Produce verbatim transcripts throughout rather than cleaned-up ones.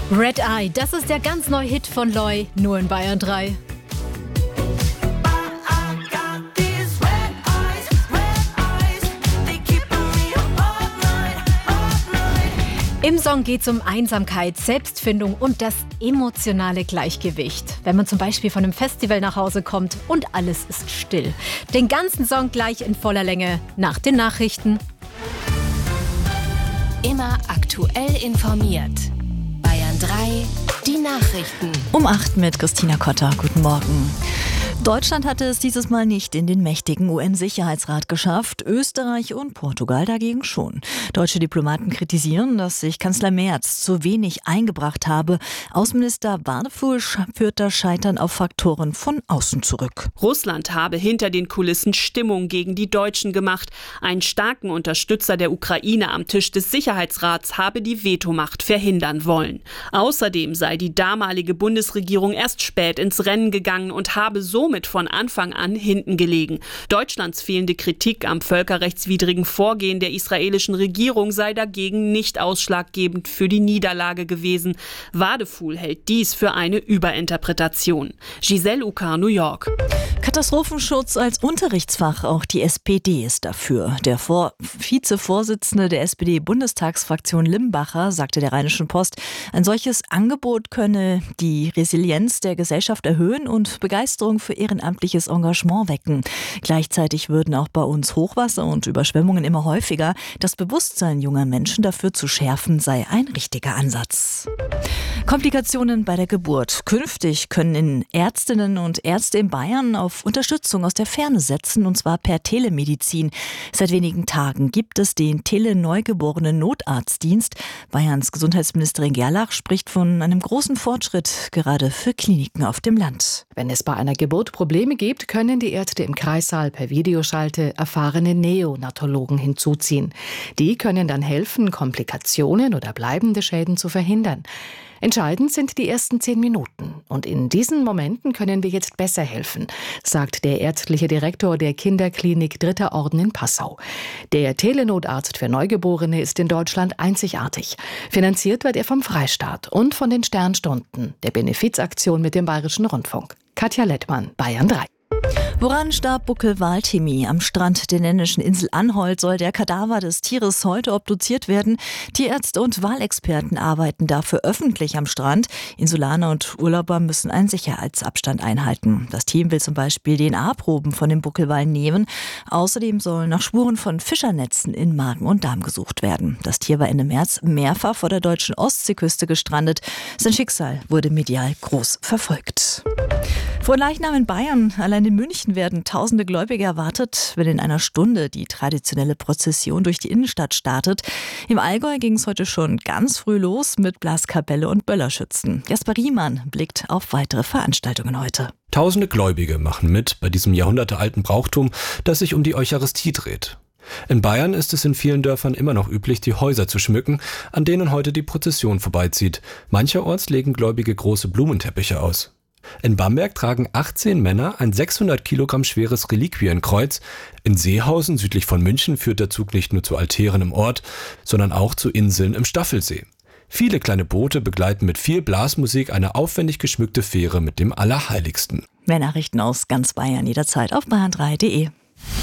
Red Eye, das ist der ganz neue Hit von Loy, nur in Bayern drei. Im Song geht es um Einsamkeit, Selbstfindung und das emotionale Gleichgewicht. Wenn man zum Beispiel von einem Festival nach Hause kommt und alles ist still. Den ganzen Song gleich in voller Länge nach den Nachrichten. Immer aktuell informiert. Bayern drei, die Nachrichten. Um acht mit Christina Kotter. Guten Morgen. Deutschland hatte es dieses Mal nicht in den mächtigen U N-Sicherheitsrat geschafft, Österreich und Portugal dagegen schon. Deutsche Diplomaten kritisieren, dass sich Kanzler Merz zu wenig eingebracht habe. Außenminister Wadefuhl führt das Scheitern auf Faktoren von außen zurück. Russland habe hinter den Kulissen Stimmung gegen die Deutschen gemacht. Einen starken Unterstützer der Ukraine am Tisch des Sicherheitsrats habe die Vetomacht verhindern wollen. Außerdem sei die damalige Bundesregierung erst spät ins Rennen gegangen und habe so mit von Anfang an hinten gelegen. Deutschlands fehlende Kritik am völkerrechtswidrigen Vorgehen der israelischen Regierung sei dagegen nicht ausschlaggebend für die Niederlage gewesen. Wadefuhl hält dies für eine Überinterpretation. Giselle Ucar, New York. Katastrophenschutz als Unterrichtsfach, auch die S P D ist dafür. Der Vor- Vizevorsitzende der S P D-Bundestagsfraktion Limbacher sagte der Rheinischen Post, ein solches Angebot könne die Resilienz der Gesellschaft erhöhen und Begeisterung für ehrenamtliches Engagement wecken. Gleichzeitig würden auch bei uns Hochwasser und Überschwemmungen immer häufiger. Das Bewusstsein junger Menschen dafür zu schärfen, sei ein richtiger Ansatz. Komplikationen bei der Geburt. Künftig können Ärztinnen und Ärzte in Bayern auf Unterstützung aus der Ferne setzen, und zwar per Telemedizin. Seit wenigen Tagen gibt es den Tele-Neugeborenen Notarztdienst. Bayerns Gesundheitsministerin Gerlach spricht von einem großen Fortschritt, gerade für Kliniken auf dem Land. Wenn es bei einer Geburt Probleme gibt, können die Ärzte im Kreissaal per Videoschalte erfahrene Neonatologen hinzuziehen. Die können dann helfen, Komplikationen oder bleibende Schäden zu verhindern. Entscheidend sind die ersten zehn Minuten. Und in diesen Momenten können wir jetzt besser helfen, sagt der ärztliche Direktor der Kinderklinik Dritter Orden in Passau. Der Telenotarzt für Neugeborene ist in Deutschland einzigartig. Finanziert wird er vom Freistaat und von den Sternstunden, der Benefizaktion mit dem Bayerischen Rundfunk. Katja Lettmann, Bayern drei. Woran starb Buckelwal Timmy? Am Strand der dänischen Insel Anholt soll der Kadaver des Tieres heute obduziert werden. Tierärzte und Walexperten arbeiten dafür öffentlich am Strand. Insulaner und Urlauber müssen einen Sicherheitsabstand einhalten. Das Team will zum Beispiel D N A-Proben von dem Buckelwal nehmen. Außerdem sollen nach Spuren von Fischernetzen in Magen und Darm gesucht werden. Das Tier war Ende März mehrfach vor der deutschen Ostseeküste gestrandet. Sein Schicksal wurde medial groß verfolgt. Fronleichnam in Bayern. Allein in München werden tausende Gläubige erwartet, wenn in einer Stunde die traditionelle Prozession durch die Innenstadt startet. Im Allgäu ging es heute schon ganz früh los mit Blaskapelle und Böllerschützen. Jasper Riemann blickt auf weitere Veranstaltungen heute. Tausende Gläubige machen mit bei diesem jahrhundertealten Brauchtum, das sich um die Eucharistie dreht. In Bayern ist es in vielen Dörfern immer noch üblich, die Häuser zu schmücken, an denen heute die Prozession vorbeizieht. Mancherorts legen Gläubige große Blumenteppiche aus. In Bamberg tragen achtzehn Männer ein sechshundert Kilogramm schweres Reliquienkreuz. In Seehausen, südlich von München, führt der Zug nicht nur zu Altären im Ort, sondern auch zu Inseln im Staffelsee. Viele kleine Boote begleiten mit viel Blasmusik eine aufwendig geschmückte Fähre mit dem Allerheiligsten. Mehr Nachrichten aus ganz Bayern jederzeit auf bayern drei punkt de.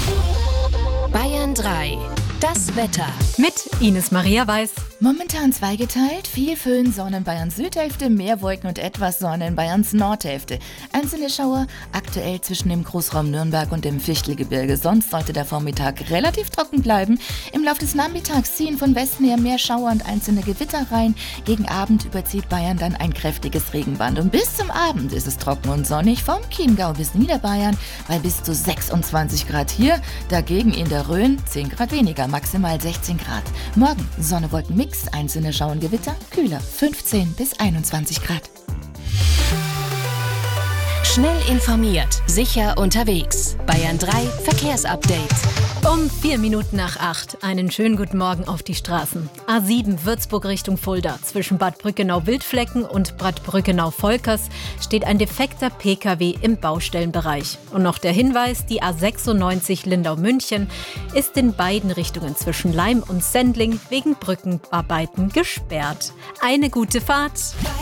Bayern drei. Das Wetter. Mit Ines Maria Weiß. Momentan zweigeteilt, viel Föhn, Sonne in Bayerns Südhälfte, mehr Wolken und etwas Sonne in Bayerns Nordhälfte. Einzelne Schauer aktuell zwischen dem Großraum Nürnberg und dem Fichtelgebirge. Sonst sollte der Vormittag relativ trocken bleiben. Im Laufe des Nachmittags ziehen von Westen her mehr Schauer und einzelne Gewitter rein. Gegen Abend überzieht Bayern dann ein kräftiges Regenband. Und bis zum Abend ist es trocken und sonnig vom Chiemgau bis Niederbayern bei bis zu sechsundzwanzig Grad hier. Dagegen in der Rhön zehn Grad weniger, maximal sechzehn Grad. Morgen Sonne, Wolken, Mix, einzelne Schauer, Gewitter, kühler fünfzehn bis einundzwanzig Grad. Schnell informiert, sicher unterwegs. Bayern drei Verkehrsupdate. Um vier Minuten nach acht. Einen schönen guten Morgen auf die Straßen. A sieben Würzburg Richtung Fulda. Zwischen Bad Brückenau-Wildflecken und Bad Brückenau-Volkers steht ein defekter P K W im Baustellenbereich. Und noch der Hinweis, die A sechsundneunzig Lindau-München ist in beiden Richtungen zwischen Laim und Sendling wegen Brückenarbeiten gesperrt. Eine gute Fahrt.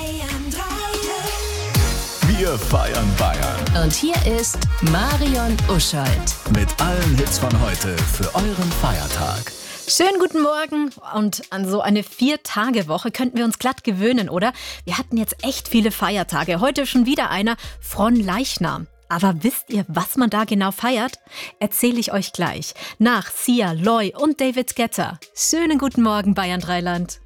Wir feiern Bayern. Und hier ist Marion Uschold. Mit allen Hits von heute für euren Feiertag. Schönen guten Morgen. Und an so eine Vier-Tage-Woche könnten wir uns glatt gewöhnen, oder? Wir hatten jetzt echt viele Feiertage. Heute schon wieder einer, Fronleichnam. Aber wisst ihr, was man da genau feiert? Erzähle ich euch gleich. Nach Sia, Loy und David Guetta. Schönen guten Morgen, Bayern Dreiland.